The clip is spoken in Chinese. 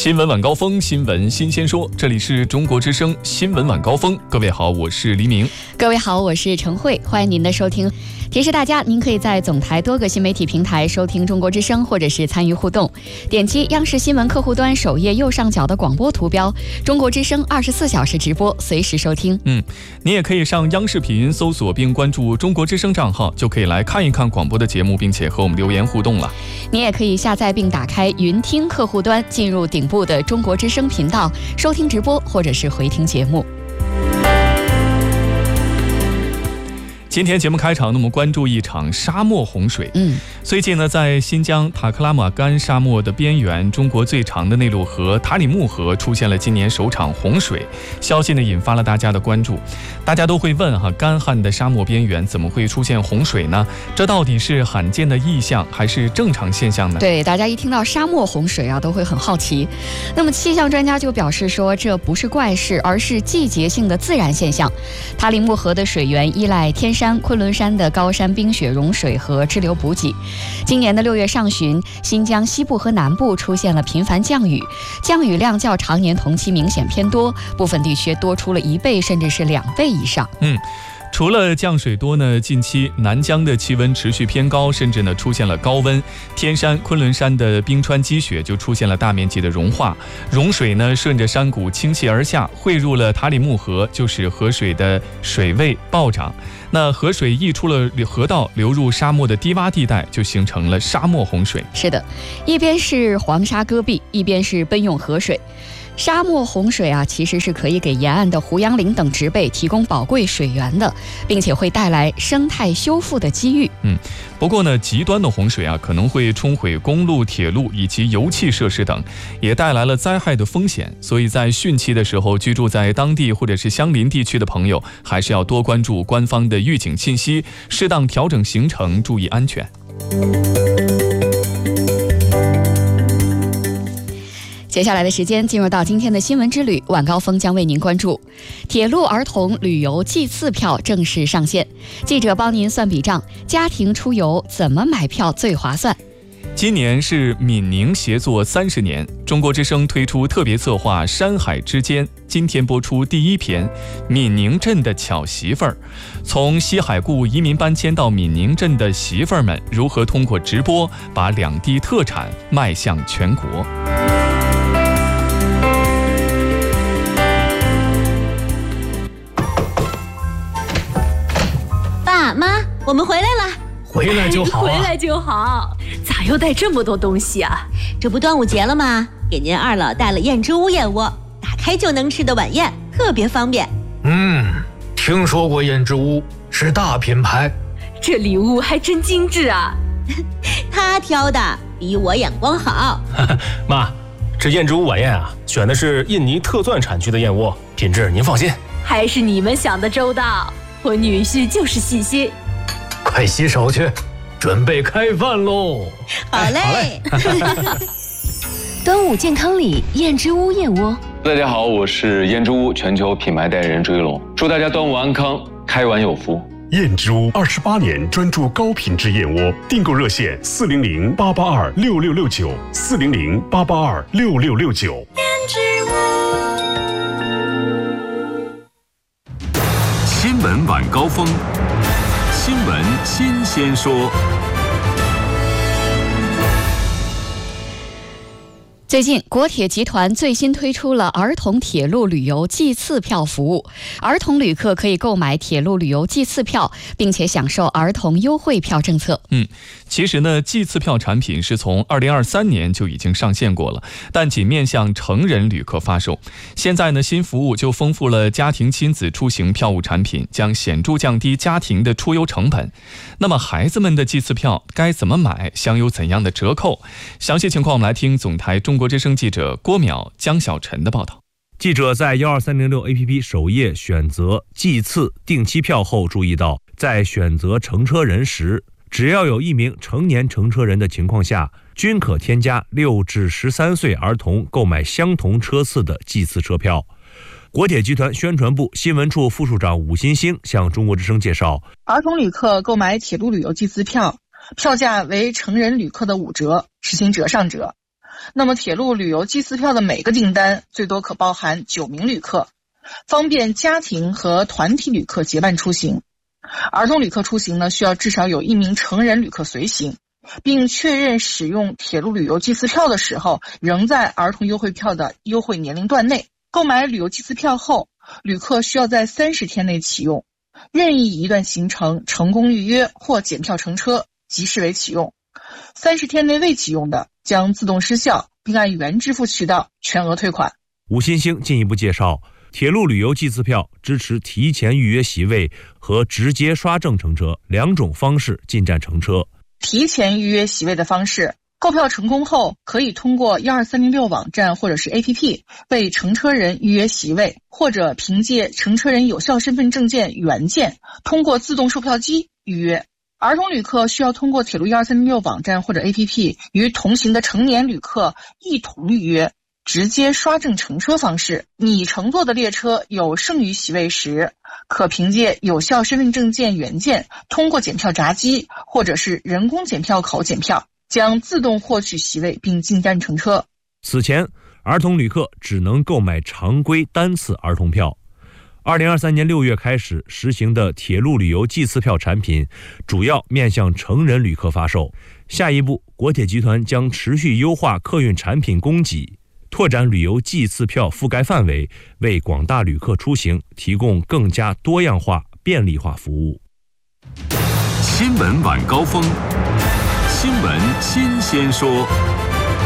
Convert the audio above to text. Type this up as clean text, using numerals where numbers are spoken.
新闻晚高峰，新闻新鲜说，这里是中国之声新闻晚高峰。各位好，我是黎明。 各位好，我是陈慧，欢迎您的收听。提示大家，您可以在总台多个新媒体平台收听中国之声，或者是参与互动。点击央视新闻客户端首页右上角的广播图标，中国之声24小时直播，随时收听。 你也可以上央视频搜索并关注中国之声账号，就可以来看一看广播的节目，并且和我们留言互动了。 你也可以下载并打开云听客户端，进入顶部的中国之声频道，收听直播或者是回听节目。 今天节目开场，我们关注一场沙漠洪水。最近呢，在新疆塔克拉玛干沙漠的边缘，中国最长的内陆河塔里木河出现了今年首场洪水，消息呢引发了大家的关注。大家都会问干旱的沙漠边缘怎么会出现洪水呢？这到底是罕见的异象还是正常现象呢？ 对，大家一听到沙漠洪水都会很好奇。那么气象专家就表示说，这不是怪事，而是季节性的自然现象。塔里木河的水源依赖天山、昆仑山的高山冰雪融水和支流补给。今年的6月上旬，新疆西部和南部出现了频繁降雨，降雨量较常年同期明显偏多，部分地区多出了1倍甚至是2倍以上。 除了降水多呢，近期南疆的气温持续偏高，甚至呢出现了高温。天山、昆仑山的冰川积雪就出现了大面积的融化，融水呢顺着山谷倾泻而下，汇入了塔里木河，就使河水的水位暴涨。那河水溢出了河道，流入沙漠的低洼地带，就形成了沙漠洪水。 是的，一边是黄沙戈壁，一边是奔涌河水。沙漠洪水其实是可以给沿岸的胡杨林等植被提供宝贵水源的，并且会带来生态修复的机遇。 不过呢，极端的洪水可能会冲毁公路、铁路以及油气设施等，也带来了灾害的风险。所以在汛期的时候，居住在当地或者是相邻地区的朋友，还是要多关注官方的预警信息，适当调整行程，注意安全。 接下来的时间进入到今天的新闻之旅，晚高峰将为您关注铁路儿童旅游季次票正式上线，记者帮您算笔账，家庭出游怎么买票最划算？ 今年是闽宁协作30年，中国之声推出特别策划《山海之间》，今天播出第1篇闽宁镇的巧媳妇儿。从西海固移民搬迁到闽宁镇的媳妇儿们，如何通过直播把两地特产迈向全国？ 爸妈，我们回来了。 回来就好回来就好。咋又带这么多东西啊？这不端午节了吗？给您二老带了燕之屋燕窝，打开就能吃的晚宴，特别方便。 听说过燕之屋，是大品牌。 这礼物还真精致啊。他挑的比我眼光好。 妈，这燕之屋晚宴选的是印尼特钻产区的燕窝，品质您放心。 还是你们想的周到，我女婿就是细心。 快洗手去，准备开饭喽。 好嘞。 端午健康礼，燕之屋燕窝。 大家好，我是燕之屋全球品牌代言人朱一龙，祝大家端午安康，开碗有福。 燕之屋28年专注高品质燕窝，订购热线400-882-6669，400-882-6669。 燕之屋。 新闻晚高峰，新闻新鲜说。 最近，国铁集团最新推出了儿童铁路旅游季次票服务，儿童旅客可以购买铁路旅游季次票，并且享受儿童优惠票政策。 其实呢，季次票产品是从2023年就已经上线过了，但仅面向成人旅客发售。现在呢，新服务就丰富了家庭亲子出行票务产品，将显著降低家庭的出游成本。那么孩子们的季次票该怎么买，享有怎样的折扣？详细情况我们来听总台中国之声记者郭淼、江小晨的报道。 记者在12306 APP 首页选择季次定期票后注意到，在选择乘车人时，只要有1名成年乘车人的情况下，均可添加6至13岁儿童购买相同车次的季次车票。国铁集团宣传部新闻处副处长武新兴向中国之声介绍， 儿童旅客购买铁路旅游季次票，票价为成人旅客的5折，实行折上折。 那么铁路旅游祭次票的每个订单最多可包含9名旅客，方便家庭和团体旅客结伴出行。儿童旅客出行呢，需要至少有1名成人旅客随行，并确认使用铁路旅游祭次票的时候仍在儿童优惠票的优惠年龄段内。购买旅游祭次票后，旅客需要在30天内启用，任意一段行程成功预约或检票乘车即视为启用，30天内未启用的将自动失效，并按原支付渠道全额退款。 吴新兴进一步介绍，铁路旅游祭次票支持提前预约席位和直接刷证乘车2种方式进站乘车。 提前预约席位的方式，购票成功后可以通过12306网站或者是 APP 为乘车人预约席位，或者凭借乘车人有效身份证件原件通过自动售票机预约。儿童旅客需要通过铁路12306网站或者 APP 与同行的成年旅客一同预约直接刷证乘车方式。你乘坐的列车有剩余席位时，可凭借有效身份证件原件通过检票闸机或者是人工检票口检票，将自动获取席位并进站乘车。 此前，儿童旅客只能购买常规单次儿童票。2023年6月开始实行的铁路旅游祭次票产品，主要面向成人旅客发售。下一步，国铁集团将持续优化客运产品供给，拓展旅游祭次票覆盖范围，为广大旅客出行提供更加多样化、便利化服务。 新闻晚高峰，新闻新鲜说。